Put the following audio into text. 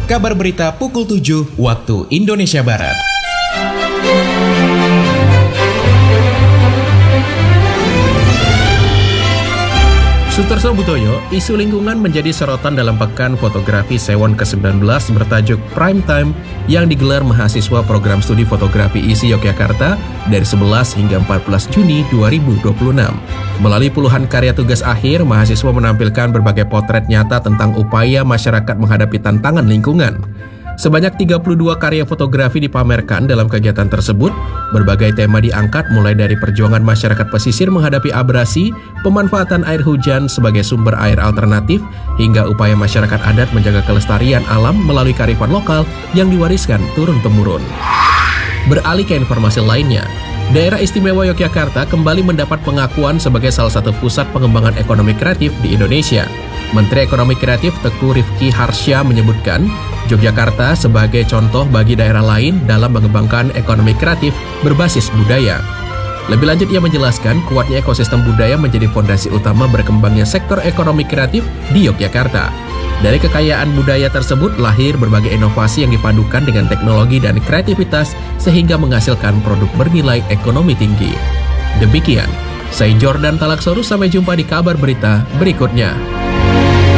Kabar berita pukul 7 waktu Indonesia Barat. Sutarso Butoyo, isu lingkungan menjadi sorotan dalam pekan fotografi Sewon ke-19 bertajuk Prime Time yang digelar mahasiswa program studi fotografi ISI Yogyakarta dari 11 hingga 14 Juni 2026. Melalui puluhan karya tugas akhir, mahasiswa menampilkan berbagai potret nyata tentang upaya masyarakat menghadapi tantangan lingkungan. Sebanyak 32 karya fotografi dipamerkan dalam kegiatan tersebut. Berbagai tema diangkat mulai dari perjuangan masyarakat pesisir menghadapi abrasi, pemanfaatan air hujan sebagai sumber air alternatif, hingga upaya masyarakat adat menjaga kelestarian alam melalui kearifan lokal yang diwariskan turun-temurun. Beralih ke informasi lainnya, Daerah Istimewa Yogyakarta kembali mendapat pengakuan sebagai salah satu pusat pengembangan ekonomi kreatif di Indonesia. Menteri Ekonomi Kreatif Teguh Rifki Harsya menyebutkan, Yogyakarta sebagai contoh bagi daerah lain dalam mengembangkan ekonomi kreatif berbasis budaya. Lebih lanjut, ia menjelaskan kuatnya ekosistem budaya menjadi fondasi utama berkembangnya sektor ekonomi kreatif di Yogyakarta. Dari kekayaan budaya tersebut lahir berbagai inovasi yang dipadukan dengan teknologi dan kreativitas sehingga menghasilkan produk bernilai ekonomi tinggi. Demikian, saya Jordan Talaksoru, sampai jumpa di kabar berita berikutnya.